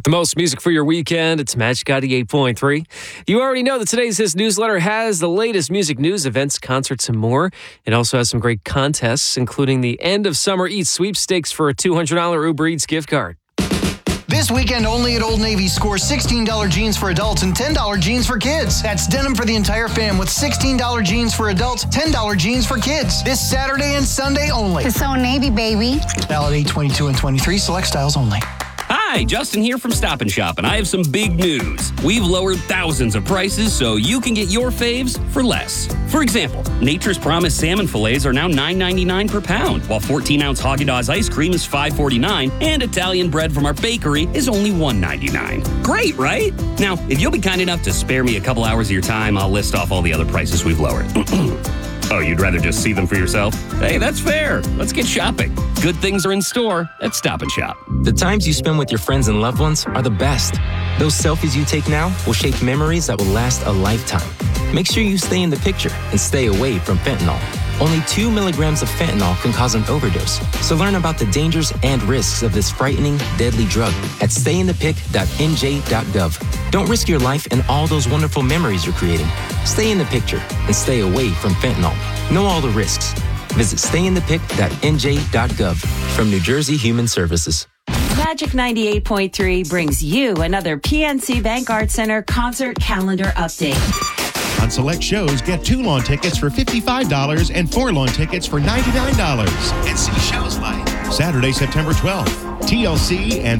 With the most music for your weekend, it's Magic 88.3. You already know that today's His newsletter has the latest music news, events, concerts, and more. It also has some great contests, including the End of Summer Eats sweepstakes for a $200 Uber Eats gift card. This weekend only at Old Navy, score $16 jeans for adults and $10 jeans for kids. That's denim for the entire fam with $16 jeans for adults, $10 jeans for kids. This Saturday and Sunday only. It's Old Navy, baby. Valid 8/22 and 23, select styles only. Hi, Justin here from Stop & Shop, and I have some big news. We've lowered thousands of prices so you can get your faves for less. For example, Nature's Promise salmon fillets are now $9.99 per pound, while 14-ounce Haagen-Dazs ice cream is $5.49, and Italian bread from our bakery is only $1.99. Great, right? Now, if you'll be kind enough to spare me a couple hours of your time, I'll list off all the other prices we've lowered. Oh, you'd rather just see them for yourself? Hey, that's fair. Let's get shopping. Good things are in store at Stop & Shop. The times you spend with your friends and loved ones are the best. Those selfies you take now will shape memories that will last a lifetime. Make sure you stay in the picture and stay away from fentanyl. Only 2 milligrams of fentanyl can cause an overdose. So learn about the dangers and risks of this frightening, deadly drug at stayinthepic.nj.gov. Don't risk your life and all those wonderful memories you're creating. Stay in the picture and stay away from fentanyl. Know all the risks. Visit stayinthepic.nj.gov from New Jersey Human Services. Magic 98.3 brings you another PNC Bank Arts Center concert calendar update. On select shows, get 2 lawn tickets for $55 and 4 lawn tickets for $99. And see shows like Saturday, September 12th, TLC and